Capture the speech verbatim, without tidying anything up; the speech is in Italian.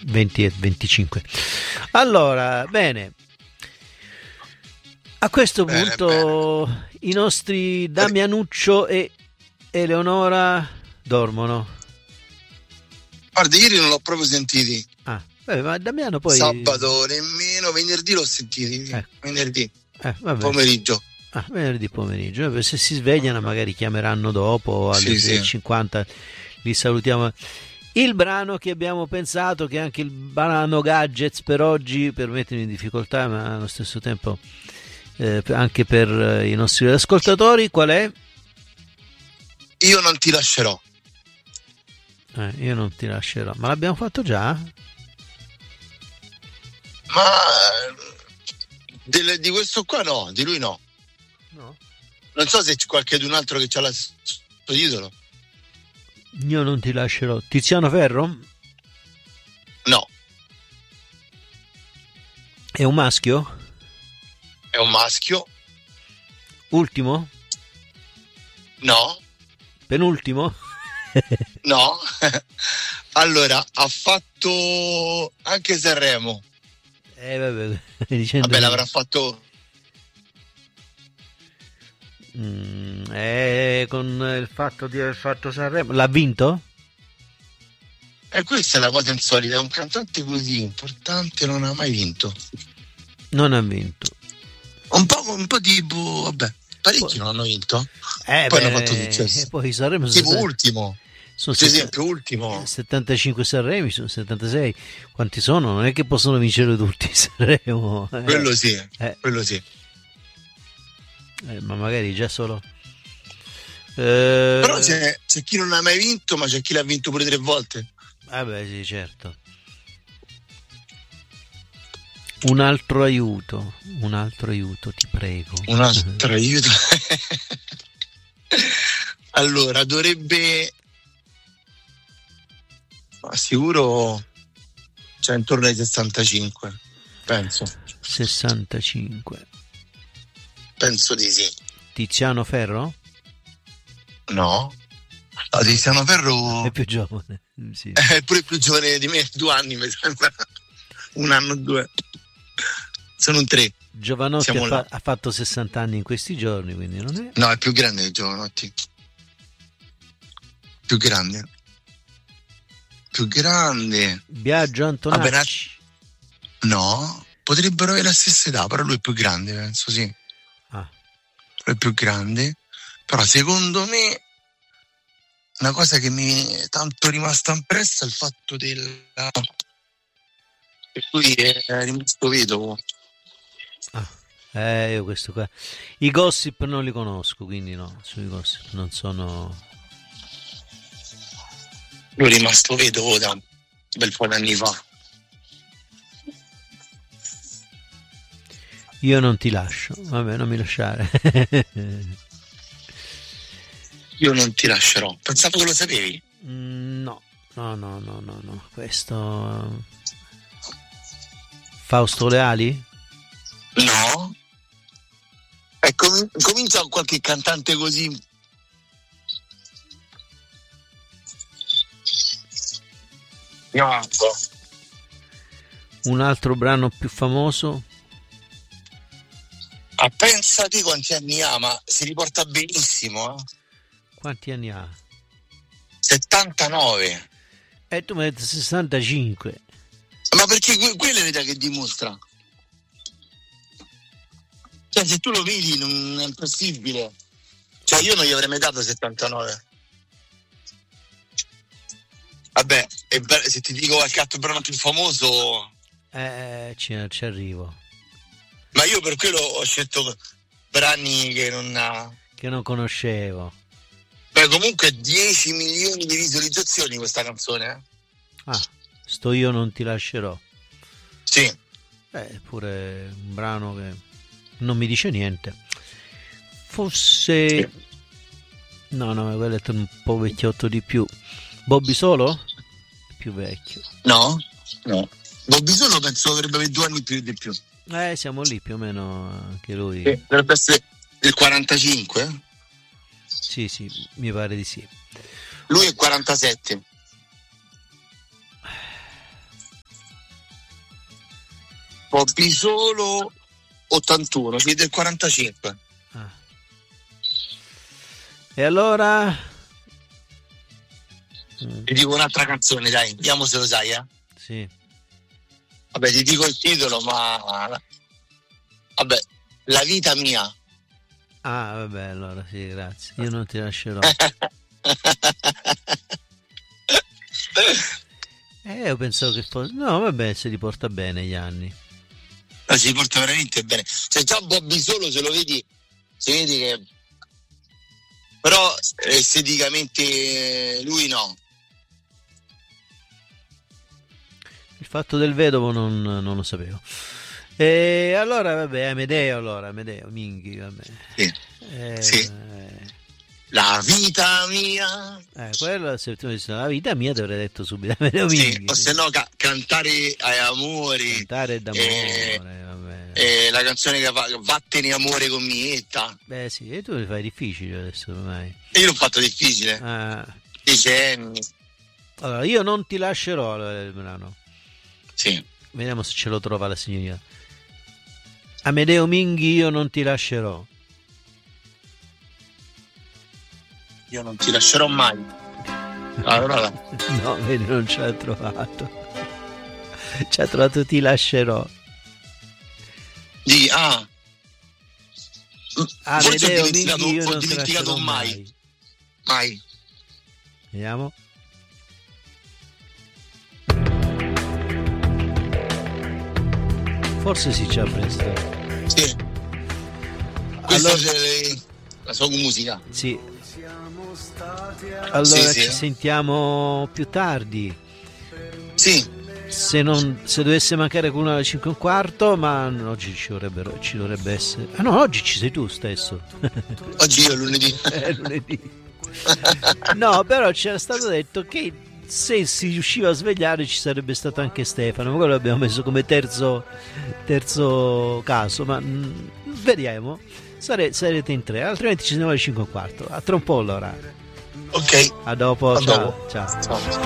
venti e venticinque. Allora, bene. A questo bene, punto bene. I nostri Damianuccio e Eleonora dormono. Guarda, ieri non l'ho proprio sentiti. Ah, beh, ma Damiano poi... Sabato nemmeno, venerdì l'ho sentiti. Eh. Venerdì, eh, vabbè. pomeriggio. Ah, venerdì pomeriggio. Se si svegliano magari chiameranno dopo alle sì, sei e cinquanta. Sì. Li salutiamo. Il brano che abbiamo pensato, che è anche il brano gadgets per oggi, per mettermi in difficoltà, ma allo stesso tempo eh, anche per eh, i nostri ascoltatori, qual è? Io non ti lascerò. Eh, io non ti lascerò. Ma l'abbiamo fatto già? Ma del, di questo qua no, di lui no. No. Non so se c'è qualche d'un altro che c'ha la suo titolo. Io non ti lascerò. Tiziano Ferro? No. È un maschio? È un maschio. Ultimo? No. Penultimo? No. Allora, ha fatto anche Sanremo. Eh vabbè, dicendo vabbè l'avrà fatto... Mm, eh, con il fatto di aver fatto Sanremo l'ha vinto? E questa è la cosa insolita, un cantante così importante non ha mai vinto. Non ha vinto. Un po', un po' tipo, vabbè, parecchi poi, non hanno vinto. Eh poi beh, hanno fatto successo. E poi Sanremo tipo sono ultimo. Sono per esempio ultimo. settantacinque Sanremi, sono settantasei. Quanti sono? Non è che possono vincere tutti Sanremo. Eh. Quello sì, eh. quello sì. Eh, ma magari già solo eh... però c'è, c'è chi non ha mai vinto, ma c'è chi l'ha vinto pure tre volte. Vabbè, sì, certo. Un altro aiuto, un altro aiuto, ti prego. Un altro aiuto. Allora, dovrebbe, ma sicuro c'è intorno ai sessantacinque, penso. sessantacinque. Penso di sì. Tiziano Ferro? No. No, Tiziano Ferro è più giovane. Sì. È pure più giovane di me, due anni mi sembra. Un anno, due. Sono un tre. Giovanotti ha, fa- ha fatto sessanta anni in questi giorni, quindi non è... No, è più grande di Giovanotti. Più grande. Più grande. Biagio Antonacci. Vabbè, no, potrebbero avere la stessa età, però lui è più grande, penso, sì. Ah. È più grande, però secondo me una cosa che mi è tanto rimasta impressa è il fatto del che lui è rimasto vedovo. Ah, eh, io questo qua i gossip non li conosco, quindi no, sui gossip non sono. Lui è rimasto vedovo da un bel po' di anni fa. Io non ti lascio, vabbè, non mi lasciare. Io non ti lascerò. Pensavo che lo sapevi. Mm, no, no, no, no, no, no. Questo Fausto Leali? No. E com- comincia con qualche cantante così. No. Un altro brano più famoso? Ah, pensate quanti anni ha, ma si riporta benissimo. Eh? Quanti anni ha? settantanove. E tu mi hai detto sessantacinque. Ma perché que- quella è l'età che dimostra. Cioè, se tu lo vedi non è impossibile. Cioè, io non gli avrei mai dato settantanove. Vabbè, è be- se ti dico qualche altro brano più famoso... Eh, ci, ci arrivo. Ma io per quello ho scelto brani che non ha... Che non conoscevo. Beh, comunque dieci milioni di visualizzazioni questa canzone. Eh? Ah, sto io non ti lascerò. Sì. Beh, pure un brano che non mi dice niente. Forse... Sì. No, no, quello è un po' vecchiotto di più. Bobby Solo? Più vecchio. No, no. Bobby Solo penso avrebbe avuto due anni più di più. Eh, siamo lì più o meno anche lui. Sì, dovrebbe essere del quarantacinque? Sì, sì, mi pare di sì. Lui è quarantasette. Bobby Solo ottantuno, sì, del quarantacinque. Ah. E allora ti dico un'altra canzone, dai, vediamo se lo sai, eh? Sì. Vabbè, ti dico il titolo, ma vabbè, La vita mia. Ah, vabbè, allora sì, grazie. Io non ti lascerò. Eh, io pensavo che fosse... No, vabbè, se li porta bene gli anni. No, si porta veramente bene. Cioè già Bobby Solo, se lo vedi, se vedi che... Però esteticamente lui no. Il fatto del vedovo non, non lo sapevo. E allora, vabbè, Amedeo, allora, Amedeo, Minghi, vabbè. Sì. Eh, sì. Eh, La vita mia. Eh, quello, se tu dici la vita mia, ti avrei detto subito Amedeo Minghi. Sì, o se no ca- cantare ai amori. Cantare d'amore, eh, vabbè. Eh, la canzone che fa Vattene amore con Mietta. Beh sì, e tu li fai difficili adesso ormai. E io l'ho fatto difficile. Ah. Decenni. Allora, io non ti lascerò il brano. Sì. Vediamo se ce lo trova la signorina. Amedeo Minghi, io non ti lascerò. Io non ti lascerò mai. Allora, no, vedi, non ce l'ha trovato. Ci ha trovato Ti lascerò. Di ah. Amedeo Minghi, io ho non ti dimenticato lascerò mai. mai. Mai. Vediamo. Forse si ci ha presto. Sì. Questa allora, è la sua musica. Sì. Allora sì, ci sì. sentiamo più tardi. Sì. Se, non, se dovesse mancare qualcuno alle cinque e un quarto, ma oggi ci dovrebbe, ci dovrebbe essere. Ah no, oggi ci sei tu stesso. Oggi io lunedì. È lunedì. No, però c'era stato detto che se si riusciva a svegliare ci sarebbe stato anche Stefano, ma quello l'abbiamo messo come terzo, terzo caso, ma mh, vediamo. Sare, sarete in tre, altrimenti ci siamo alle cinque e un quarto. A tra un po' allora. Ok. A dopo, a ciao, dopo. ciao. Ciao.